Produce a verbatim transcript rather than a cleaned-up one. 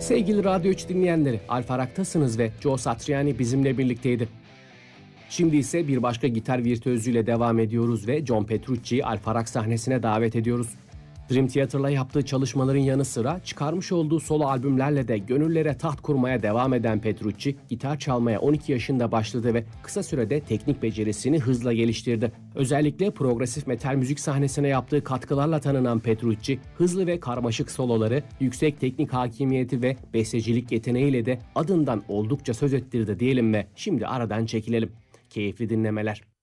Sevgili Radyo üç dinleyenleri, Alfa Rock'tasınız ve Joe Satriani bizimle birlikteydi. Şimdi ise bir başka gitar virtüözüyle devam ediyoruz ve John Petrucci'yi Alfa Rock sahnesine davet ediyoruz. Dream Theater'la yaptığı çalışmaların yanı sıra çıkarmış olduğu solo albümlerle de gönüllere taht kurmaya devam eden Petrucci, gitar çalmaya on iki yaşında başladı ve kısa sürede teknik becerisini hızla geliştirdi. Özellikle progresif metal müzik sahnesine yaptığı katkılarla tanınan Petrucci, hızlı ve karmaşık soloları, yüksek teknik hakimiyeti ve bestecilik yeteneğiyle de adından oldukça söz ettirdi diyelim ve şimdi aradan çekilelim. Keyifli dinlemeler.